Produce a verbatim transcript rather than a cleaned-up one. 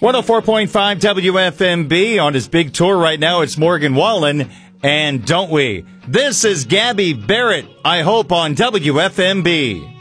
one oh four point five W F M B on his big tour right now. It's Morgan Wallen, and don't we? This is Gabby Barrett, I hope, on W F M B.